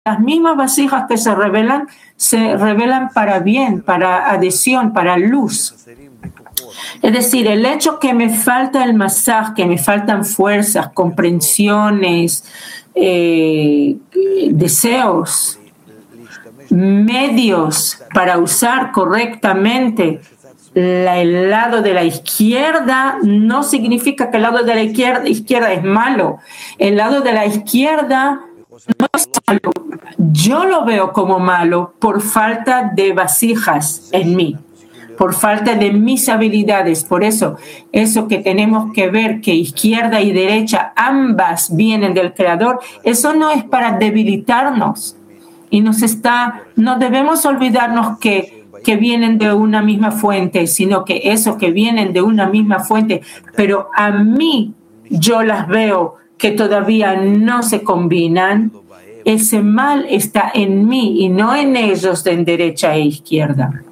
las mismas vasijas que se revelan para bien, para adhesión, para luz. Es decir, el hecho que me falta el masaj, que me faltan fuerzas, comprensiones, deseos, medios para usar correctamente el lado de la izquierda, no significa que el lado de la izquierda es malo. El lado de la izquierda no es malo. Yo lo veo como malo por falta de vasijas en mí, por falta de mis habilidades. Por eso que tenemos que ver que izquierda y derecha ambas vienen del Creador, eso no es para debilitarnos. Y no debemos olvidarnos que vienen de una misma fuente, sino que eso que vienen de una misma fuente, pero a mí yo las veo que todavía no se combinan. Ese mal está en mí y no en ellos de derecha e izquierda.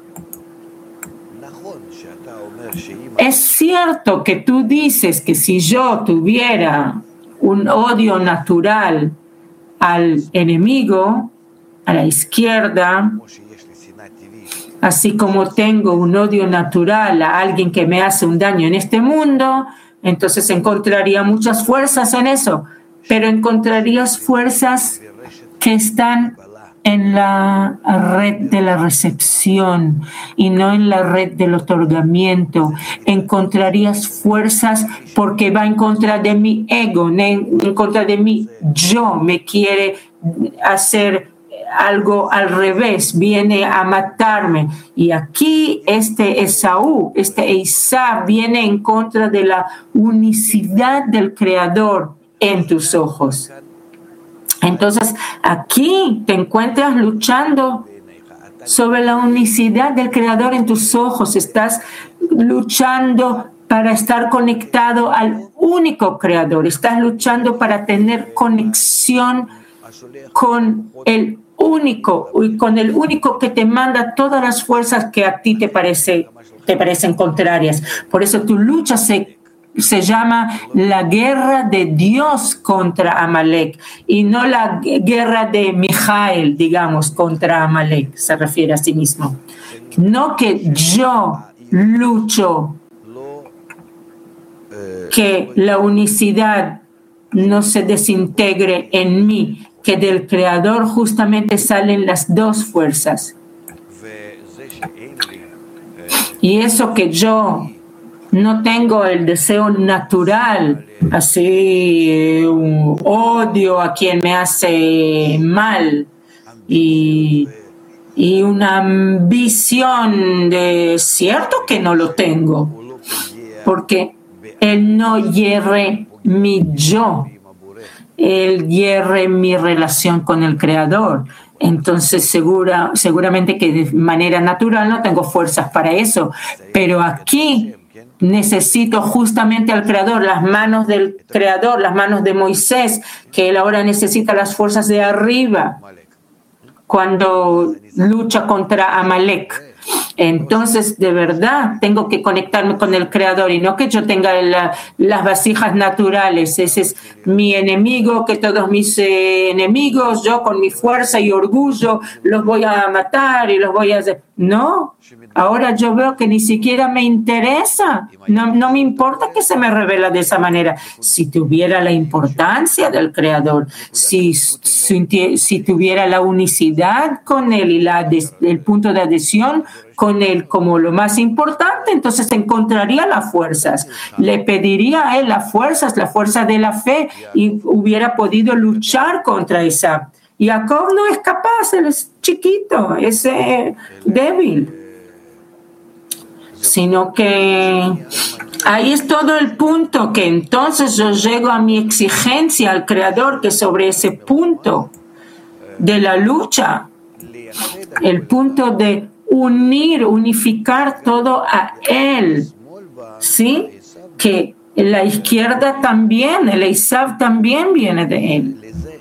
Es cierto que tú dices que si yo tuviera un odio natural al enemigo, a la izquierda, así como tengo un odio natural a alguien que me hace un daño en este mundo, entonces encontraría muchas fuerzas en eso, pero encontrarías fuerzas que están en la red de la recepción y no en la red del otorgamiento. Encontrarías fuerzas porque va en contra de mi ego, en contra de mi yo, me quiere hacer algo al revés, viene a matarme. Y aquí Esaú, Esaú viene en contra de la unicidad del Creador en tus ojos. Entonces, aquí te encuentras luchando sobre la unicidad del Creador en tus ojos. Estás luchando para estar conectado al único Creador. Estás luchando para tener conexión con el único que te manda todas las fuerzas que a ti te parecen contrarias. Por eso tu lucha se llama la guerra de Dios contra Amalek y no la guerra de Mijael, digamos, contra Amalek, se refiere a sí mismo. No que yo lucho que la unicidad no se desintegre en mí, que del Creador justamente salen las dos fuerzas. Y eso que yo no tengo el deseo natural, así un odio a quien me hace mal y una ambición de cierto que no lo tengo, porque él no hierre mi yo, él hierre mi relación con el Creador. Entonces seguramente que de manera natural no tengo fuerzas para eso, pero aquí necesito justamente al Creador, las manos del Creador, las manos de Moisés, que él ahora necesita las fuerzas de arriba cuando lucha contra Amalek. Entonces, de verdad, tengo que conectarme con el Creador y no que yo tenga las vasijas naturales. Ese es mi enemigo, que todos mis enemigos, yo con mi fuerza y orgullo los voy a matar y los voy a hacer. No, ahora yo veo que ni siquiera me interesa, no me importa que se me revela de esa manera. Si tuviera la importancia del Creador, si tuviera la unicidad con Él y el punto de adhesión con Él como lo más importante, entonces encontraría las fuerzas. Le pediría a Él la fuerza de la fe y hubiera podido luchar contra esa. Jacob no es capaz, él es chiquito, es débil. Sino que ahí es todo el punto, que entonces yo llego a mi exigencia al Creador, que sobre ese punto de la lucha, el punto de unificar todo a Él, ¿sí? Que la izquierda también, el Esaú también viene de Él.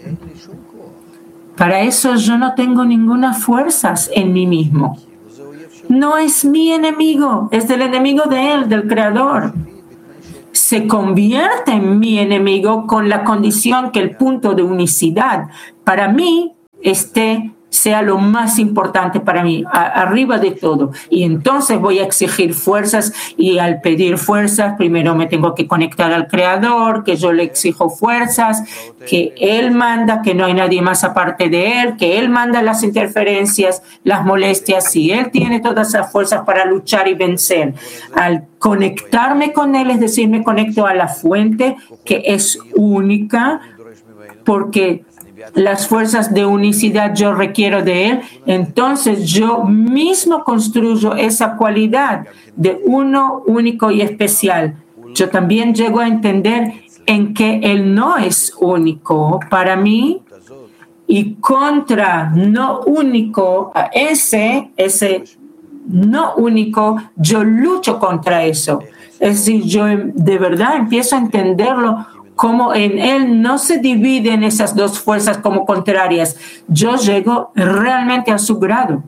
Para eso yo no tengo ninguna fuerzas en mí mismo. No es mi enemigo, es del enemigo de Él, del Creador. Se convierte en mi enemigo con la condición que el punto de unicidad para mí sea lo más importante para mí, arriba de todo. Y entonces voy a exigir fuerzas, y al pedir fuerzas, primero me tengo que conectar al Creador, que yo le exijo fuerzas, que Él manda, que no hay nadie más aparte de Él, que Él manda las interferencias, las molestias, y Él tiene todas esas fuerzas para luchar y vencer. Al conectarme con Él, es decir, me conecto a la fuente que es única, porque las fuerzas de unicidad yo requiero de Él, entonces yo mismo construyo esa cualidad de uno único y especial. Yo también llego a entender en que Él no es único para mí, y contra no único, a ese no único, yo lucho contra eso. Es decir, yo de verdad empiezo a entenderlo como en Él no se dividen esas dos fuerzas como contrarias. Yo llego realmente a su grado.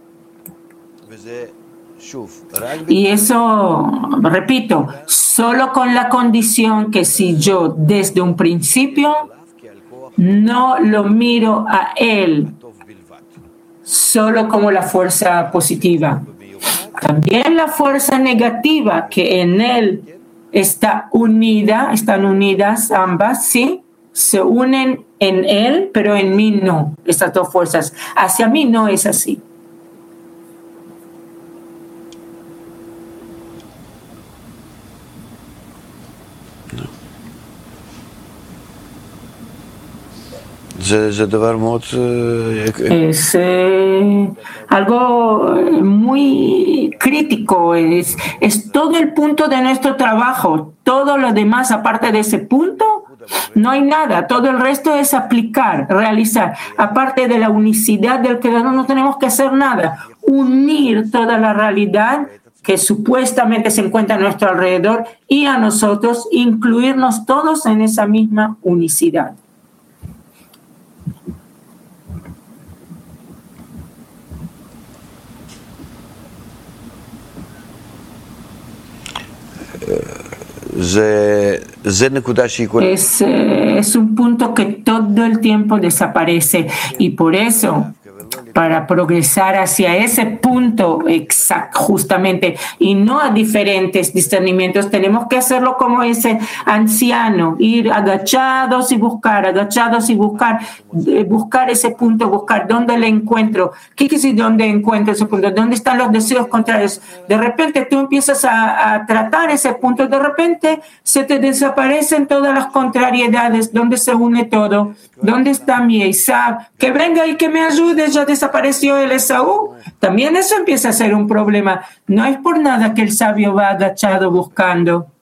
Y eso, repito, solo con la condición que si yo desde un principio no lo miro a Él solo como la fuerza positiva, también la fuerza negativa que en Él están unidas ambas, sí, se unen en Él, pero en mí no, estas dos fuerzas. Hacia mí no es así. Es algo muy crítico, es todo el punto de nuestro trabajo. Todo lo demás, aparte de ese punto, no hay nada. Todo el resto es aplicar, realizar. Aparte de la unicidad del Creador, no tenemos que hacer nada. Unir toda la realidad que supuestamente se encuentra a nuestro alrededor y a nosotros, incluirnos todos en esa misma unicidad. Es un punto que todo el tiempo desaparece, y por eso, para progresar hacia ese punto exacto, justamente, y no a diferentes discernimientos, tenemos que hacerlo como ese anciano, ir agachados y buscar ese punto, buscar dónde le encuentro. ¿Qué quiere decir dónde encuentro ese punto? ¿Dónde están los deseos contrarios? De repente tú empiezas a tratar ese punto, de repente se te desaparecen todas las contrariedades, ¿dónde se une todo? ¿Dónde está mi Esaú? Que venga y que me ayude, ya desapareció el Esaú. También eso empieza a ser un problema. No es por nada que el sabio va agachado buscando.